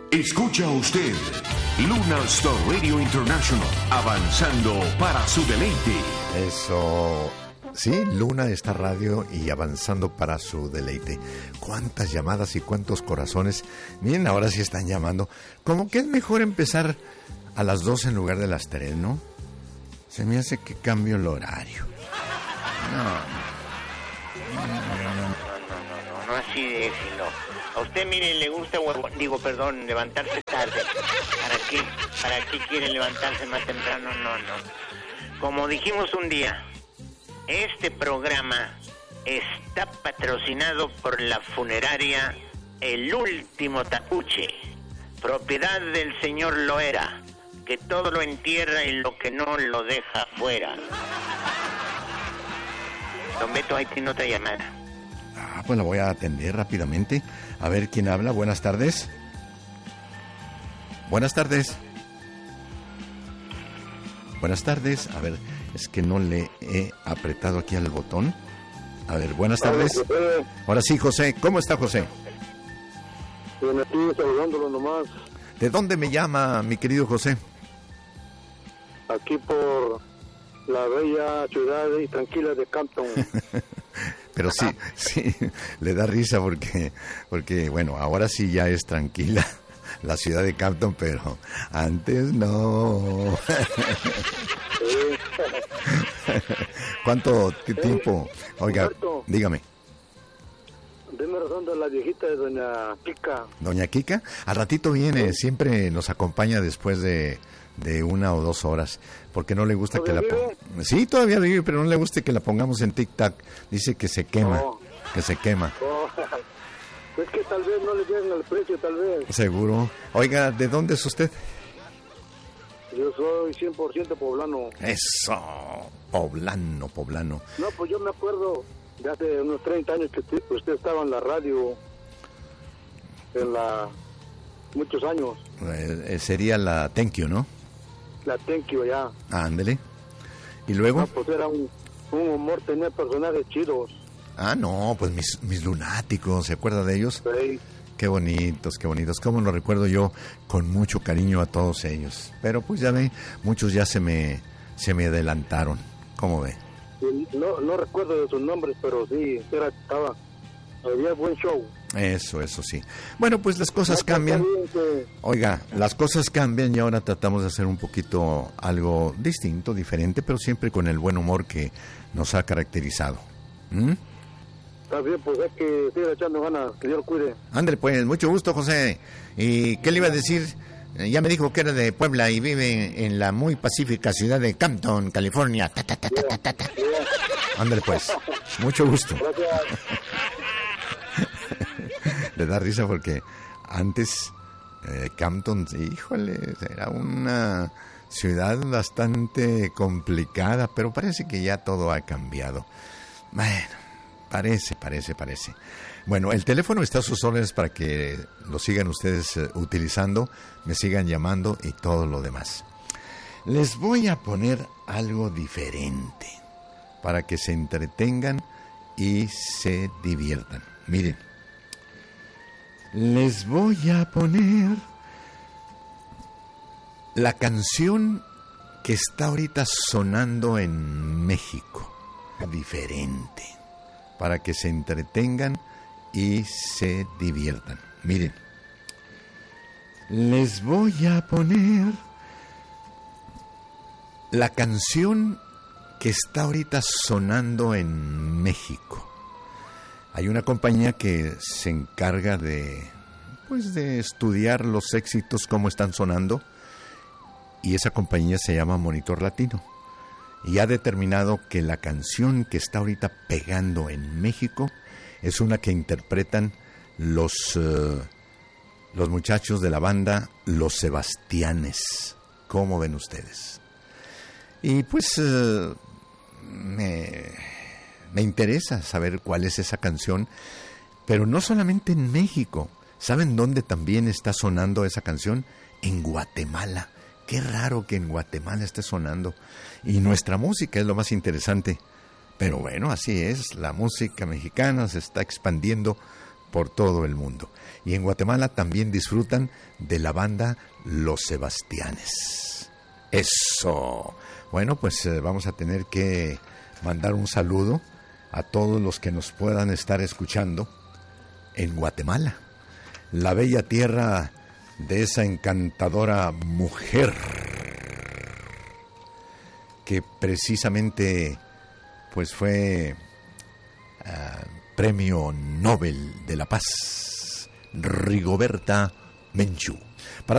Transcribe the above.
Escucha usted Luna Star Radio International, avanzando para su deleite. Eso, sí, Luna Star Radio y avanzando para su deleite. Cuántas llamadas y cuántos corazones. Miren, ahora sí están llamando. Como que es mejor empezar a las 2 en lugar de las 3, ¿no? Se me hace que cambio el horario. No así de fino. A usted, mire, le gusta, levantarse tarde. ¿Para qué quiere levantarse más temprano? No. Como dijimos un día, este programa está patrocinado por la funeraria El Último Tacuche, propiedad del señor Loera, que todo lo entierra y lo que no lo deja fuera. Don Beto, ahí tiene otra llamada. Pues la voy a atender rápidamente. A ver quién habla. Buenas tardes. Buenas tardes. Buenas tardes. A ver, es que no le he apretado aquí al botón. A ver, buenas tardes. Ahora sí, José. ¿Cómo está, José? Bien, aquí saludándolo nomás. ¿De dónde me llama, mi querido José? Aquí por la bella ciudad y tranquila de Campton. Pero sí, le da risa porque, bueno, ahora sí ya es tranquila la ciudad de Campton, pero antes no. ¿Qué tiempo? Oiga, Roberto, dígame. Deme razón de la viejita de Doña Kika. Doña Kika, al ratito viene, siempre nos acompaña después de 1 o 2 horas, porque no le gusta que la vive? Sí, todavía vive, pero no le gusta que la pongamos en tic-tac. Dice que se quema, que se quema. Es que tal vez no le lleguen al precio, tal vez. Seguro. Oiga, ¿de dónde es usted? Yo soy 100% poblano. Eso, poblano. No, pues yo me acuerdo de hace unos 30 años que usted estaba en la radio, muchos años. Sería la Thank You, ¿no? La Thank You, ya. Ándele. ¿Y luego? No, pues era un humor, tenía personajes chidos. No, pues mis lunáticos, ¿se acuerda de ellos? Sí. Qué bonitos. Cómo lo recuerdo yo con mucho cariño a todos ellos. Pero pues ya ve, muchos ya se me adelantaron. ¿Cómo ve? No recuerdo de sus nombres, pero sí, había buen show. Eso sí. Bueno, pues las cosas cambian. Oiga, las cosas cambian y ahora tratamos de hacer un poquito algo distinto, diferente, pero siempre con el buen humor que nos ha caracterizado. Está bien, pues es que siga echando ganas, que Dios lo cuide. Ándale, pues, mucho gusto, José. ¿Y qué le iba a decir? Ya me dijo que era de Puebla y vive en la muy pacífica ciudad de Campton, California. Ándale, pues, mucho gusto. Gracias. Le da risa porque antes Campton, híjole, era una ciudad bastante complicada, pero parece que ya todo ha cambiado. Bueno, parece. Bueno, el teléfono está a sus órdenes para que lo sigan ustedes utilizando, me sigan llamando y todo lo demás. Les voy a poner algo diferente para que se entretengan y se diviertan. Miren, les voy a poner la canción que está ahorita sonando en México. Diferente, para que se entretengan y se diviertan. Miren, les voy a poner la canción que está ahorita sonando en México. Hay una compañía que se encarga de estudiar los éxitos, cómo están sonando, y esa compañía se llama Monitor Latino. Y ha determinado que la canción que está ahorita pegando en México es una que interpretan los muchachos de la banda Los Sebastianes. ¿Cómo ven ustedes? Y pues me interesa saber cuál es esa canción, pero no solamente en México. ¿Saben dónde también está sonando esa canción? En Guatemala. Qué raro que en Guatemala esté sonando. Y nuestra música es lo más interesante. Pero bueno, así es. La música mexicana se está expandiendo por todo el mundo. Y en Guatemala también disfrutan de la banda Los Sebastianes. ¡Eso! Bueno, pues vamos a tener que mandar un saludo a todos los que nos puedan estar escuchando en Guatemala, la bella tierra de esa encantadora mujer que precisamente pues fue Premio Nobel de la Paz, Rigoberta Menchú. Para